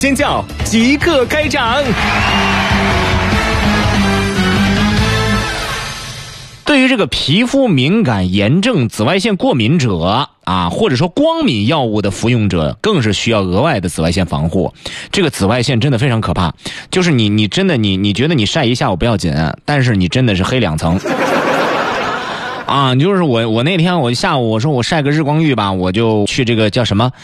尖叫即刻开涨。对于这个皮肤敏感、炎症、紫外线过敏者啊，或者说光敏药物的服用者，更是需要额外的紫外线防护。这个紫外线真的非常可怕，就是你真的你觉得你晒一下午不要紧，但是你真的是黑2层。啊，就是我那天我下午我说我晒个日光浴吧，我就去这个叫什么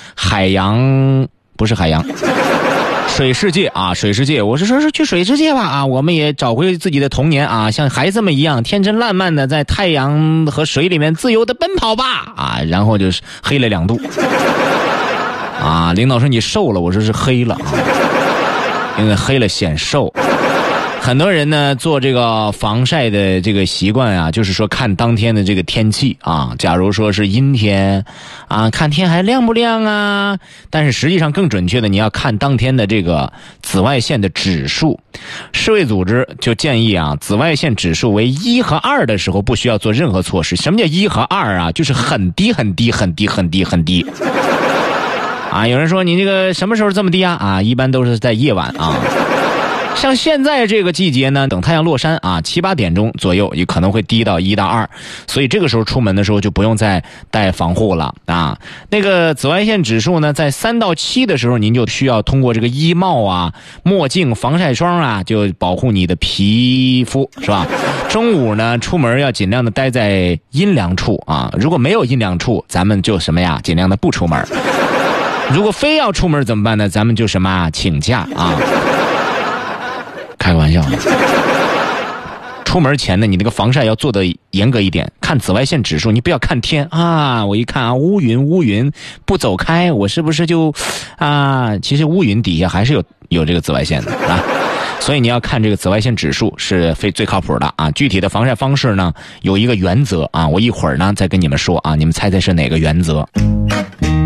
水世界啊，水世界，我是说是去水世界吧啊，我们也找回自己的童年啊，像孩子们一样天真烂漫的在太阳和水里面自由的奔跑吧啊，然后就是黑了2度啊，领导说你瘦了，我说是黑了啊，因为黑了显瘦。很多人呢做这个防晒的这个习惯啊，就是说看当天的这个天气啊，假如说是阴天啊，看天还亮不亮啊，但是实际上更准确的你要看当天的这个紫外线的指数。世卫组织就建议啊，紫外线指数为1和2的时候不需要做任何措施。什么叫1和2啊？就是很低很低很低很低很低啊。有人说你这个什么时候这么低啊？一般都是在夜晚啊。像现在这个季节呢，等太阳落山啊，7、8点钟左右也可能会低到1到2，所以这个时候出门的时候就不用再带防护了啊。那个紫外线指数呢，在3到7的时候，您就需要通过这个衣帽啊、墨镜、防晒霜啊，就保护你的皮肤，是吧？中午呢，出门要尽量的待在阴凉处啊，如果没有阴凉处，咱们就什么呀，尽量的不出门。如果非要出门怎么办呢？咱们就什么请假啊。开个玩笑，出门前呢，你那个防晒要做的严格一点，看紫外线指数，你不要看天啊！我一看啊，乌云不走开，我是不是就啊？其实乌云底下还是有这个紫外线的啊，所以你要看这个紫外线指数是最靠谱的啊。具体的防晒方式呢，有一个原则啊，我一会儿呢再跟你们说啊，你们猜猜是哪个原则？